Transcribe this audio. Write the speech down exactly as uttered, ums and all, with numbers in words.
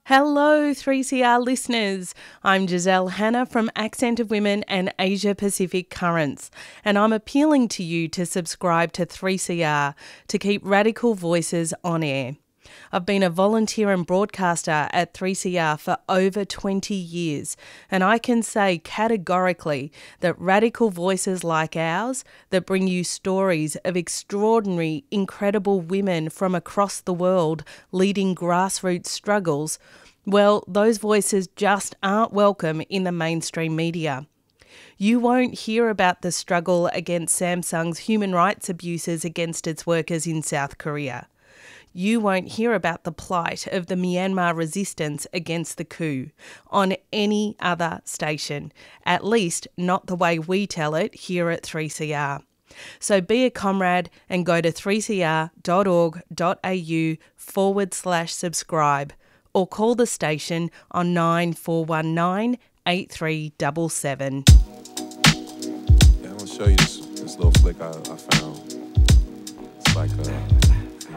Hello, three C R listeners. I'm Giselle Hanna from Accent of Women and Asia Pacific Currents, and I'm appealing to you to subscribe to three C R to keep radical voices on air. I've been a volunteer and broadcaster at three C R for over twenty years, and I can say categorically that radical voices like ours that bring you stories of extraordinary, incredible women from across the world leading grassroots struggles, well, those voices just aren't welcome in the mainstream media. You won't hear about the struggle against Samsung's human rights abuses against its workers in South Korea. You won't hear about the plight of the Myanmar resistance against the coup on any other station, at least not the way we tell it here at three C R. So be a comrade and go to three c r dot org dot a u forward slash subscribe or call the station on nine four one nine, eight three seven seven. Yeah, I'm going to show you this, this little flick I, I found. It's like a...